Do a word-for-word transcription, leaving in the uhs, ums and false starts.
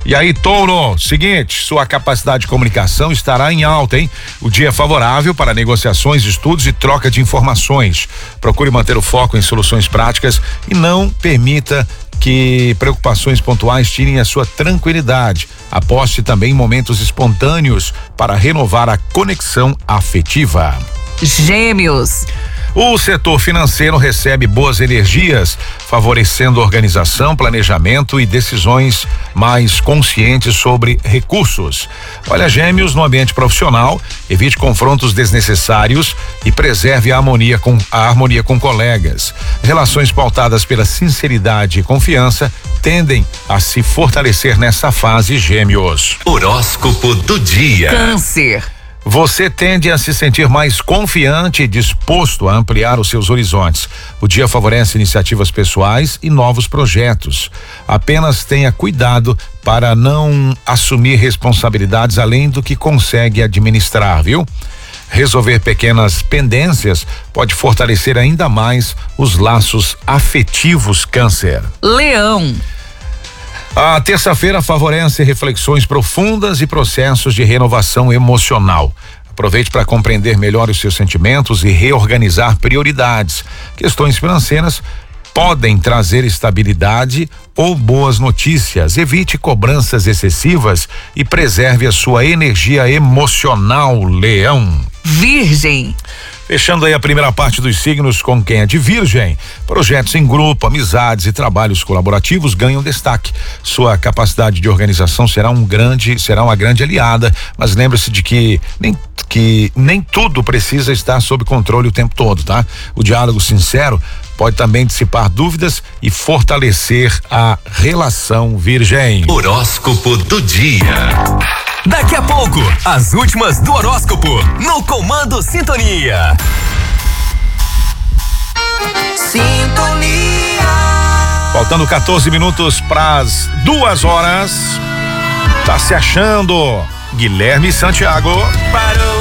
E aí, Touro, seguinte, sua capacidade de comunicação estará em alta, hein? O dia é favorável para negociações, estudos e troca de informações. Procure manter o foco em soluções práticas e não permita que preocupações pontuais tirem a sua tranquilidade. Aposte também em momentos espontâneos para renovar a conexão afetiva. Gêmeos. O setor financeiro recebe boas energias, favorecendo organização, planejamento e decisões mais conscientes sobre recursos. Olha, Gêmeos, no ambiente profissional, evite confrontos desnecessários e preserve a harmonia com a harmonia com colegas. Relações pautadas pela sinceridade e confiança tendem a se fortalecer nessa fase, Gêmeos. Horóscopo do dia. Câncer. Você tende a se sentir mais confiante e disposto a ampliar os seus horizontes. O dia favorece iniciativas pessoais e novos projetos. Apenas tenha cuidado para não assumir responsabilidades além do que consegue administrar, viu? Resolver pequenas pendências pode fortalecer ainda mais os laços afetivos, Câncer. Leão. A terça-feira favorece reflexões profundas e processos de renovação emocional. Aproveite para compreender melhor os seus sentimentos e reorganizar prioridades. Questões financeiras podem trazer estabilidade ou boas notícias. Evite cobranças excessivas e preserve a sua energia emocional, Leão. Virgem. Fechando aí a primeira parte dos signos com quem é de Virgem. Projetos em grupo, amizades e trabalhos colaborativos ganham destaque. Sua capacidade de organização será um grande, será uma grande aliada, mas lembre-se de que nem que nem tudo precisa estar sob controle o tempo todo, tá? O diálogo sincero pode também dissipar dúvidas e fortalecer a relação, Virgem. Horóscopo do dia. Daqui a pouco, as últimas do horóscopo no Comando Sintonia. Sintonia. Faltando quatorze minutos para as duas horas. Tá se achando, Guilherme Santiago. Parou.